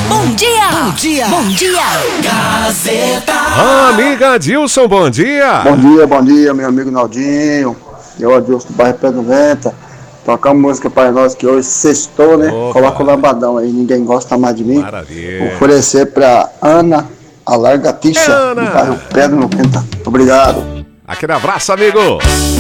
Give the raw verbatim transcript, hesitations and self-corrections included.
Bom dia! Bom dia! Bom dia! Gazeta. Amiga Dilson, bom dia! Bom dia, bom dia, meu amigo Naldinho. Eu, Adilson do bairro Pedro Venta. Tocar uma música para nós que hoje sextou, né? Opa. Coloca o lambadão aí, ninguém gosta mais de mim. Maravilha. Oferecer para Ana, a Largatixa, Ana. do bairro Pedro no Quinta. Obrigado. Aquele abraço, amigo!